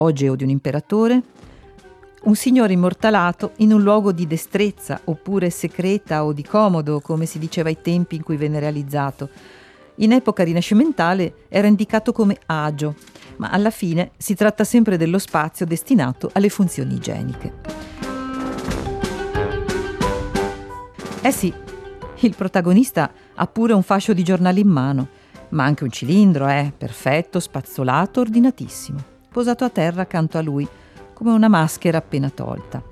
apogeo di un imperatore? Un signore immortalato in un luogo di destrezza, oppure secreta o di comodo, come si diceva ai tempi in cui venne realizzato. In epoca rinascimentale era indicato come agio, ma alla fine si tratta sempre dello spazio destinato alle funzioni igieniche. Eh sì, il protagonista ha pure un fascio di giornale in mano, ma anche un cilindro, perfetto, spazzolato, ordinatissimo, posato a terra accanto a lui, come una maschera appena tolta.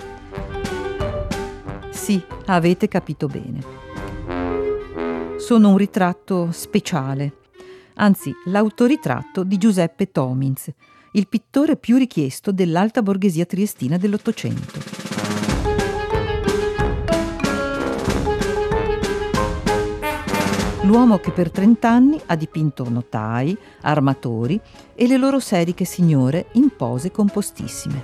Sì, avete capito bene. Sono un ritratto speciale, anzi l'autoritratto di Giuseppe Tomins, il pittore più richiesto dell'alta borghesia triestina dell'Ottocento. L'uomo che per 30 anni ha dipinto notai, armatori e le loro seriche signore in pose compostissime.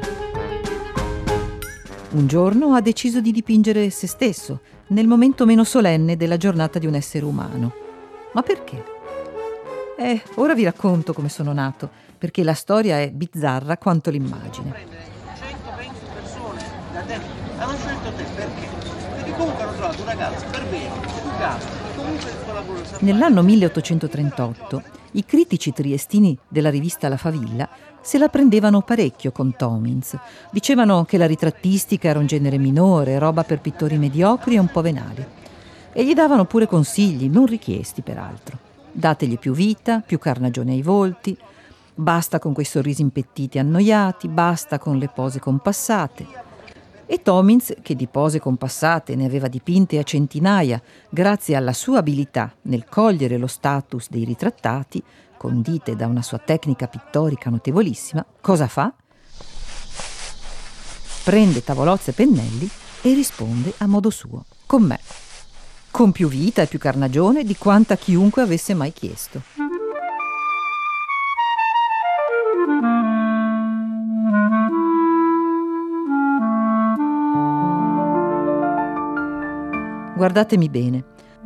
Un giorno ha deciso di dipingere se stesso, nel momento meno solenne della giornata di un essere umano. Ma perché? Ora vi racconto come sono nato, perché la storia è bizzarra quanto l'immagine. 120 persone da te hanno scelto te perché? Perché comunque hanno trovato un ragazzo per bene, educato. Nell'anno 1838 i critici triestini della rivista La Favilla se la prendevano parecchio con Tomins. Dicevano che la ritrattistica era un genere minore, roba per pittori mediocri e un po' venali. E gli davano pure consigli, non richiesti peraltro. Dategli più vita, più carnagione ai volti, basta con quei sorrisi impettiti e annoiati, basta con le pose compassate. E Tomins, che di pose compassate ne aveva dipinte a centinaia, grazie alla sua abilità nel cogliere lo status dei ritrattati, condite da una sua tecnica pittorica notevolissima, cosa fa? Prende tavolozze e pennelli e risponde a modo suo, con me, con più vita e più carnagione di quanta chiunque avesse mai chiesto. Guardatemi bene.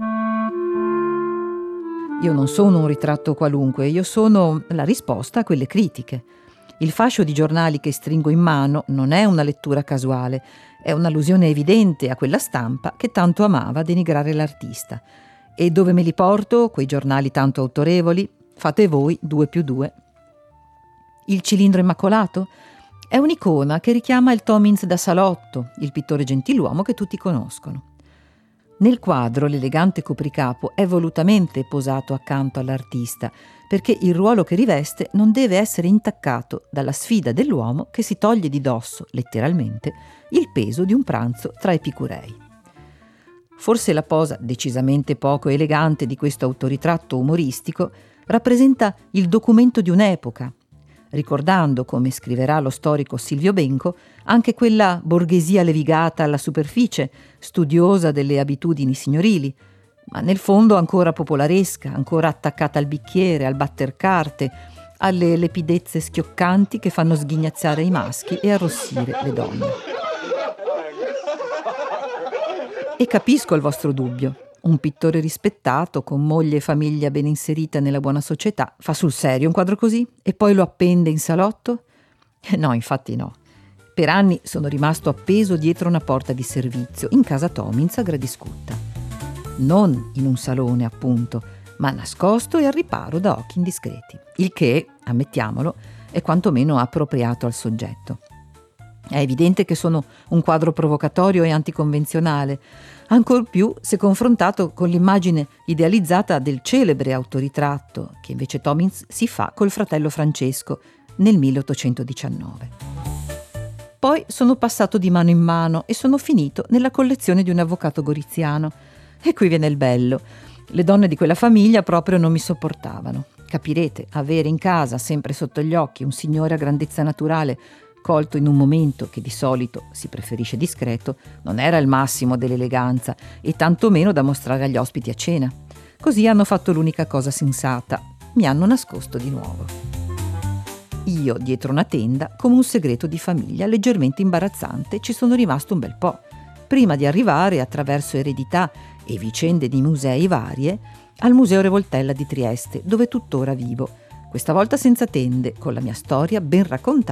Io non sono un ritratto qualunque, io sono la risposta a quelle critiche. Il fascio di giornali che stringo in mano non è una lettura casuale, è un'allusione evidente a quella stampa che tanto amava denigrare l'artista. E dove me li porto, quei giornali tanto autorevoli? Fate voi 2+2. Il cilindro immacolato? È un'icona che richiama il Tomins da salotto, il pittore gentiluomo che tutti conoscono. Nel quadro l'elegante copricapo è volutamente posato accanto all'artista, perché il ruolo che riveste non deve essere intaccato dalla sfida dell'uomo che si toglie di dosso, letteralmente, il peso di un pranzo tra epicurei. Forse la posa decisamente poco elegante di questo autoritratto umoristico rappresenta il documento di un'epoca, ricordando, come scriverà lo storico Silvio Benco, anche quella borghesia levigata alla superficie, studiosa delle abitudini signorili, ma nel fondo ancora popolaresca, ancora attaccata al bicchiere, al batter carte, alle lepidezze schioccanti che fanno sghignazzare i maschi e arrossire le donne. E capisco il vostro dubbio. Un pittore rispettato, con moglie e famiglia ben inserita nella buona società, fa sul serio un quadro così? E poi lo appende in salotto? No, infatti no. Per anni sono rimasto appeso dietro una porta di servizio, in casa Tomins a Gradiscutta. Non in un salone, appunto, ma nascosto e al riparo da occhi indiscreti. Il che, ammettiamolo, è quantomeno appropriato al soggetto. È evidente che sono un quadro provocatorio e anticonvenzionale, ancor più se confrontato con l'immagine idealizzata del celebre autoritratto che invece Tomins si fa col fratello Francesco nel 1819. Poi sono passato di mano in mano e sono finito nella collezione di un avvocato goriziano. E qui viene il bello. Le donne di quella famiglia proprio non mi sopportavano. Capirete, avere in casa, sempre sotto gli occhi, un signore a grandezza naturale, colto in un momento che di solito si preferisce discreto, non era il massimo dell'eleganza e tantomeno da mostrare agli ospiti a cena. Così hanno fatto l'unica cosa sensata: mi hanno nascosto di nuovo. Io, dietro una tenda, come un segreto di famiglia leggermente imbarazzante, ci sono rimasto un bel po', prima di arrivare, attraverso eredità e vicende di musei varie, al Museo Revoltella di Trieste, dove tuttora vivo, Questa volta senza tende, con la mia storia ben raccontata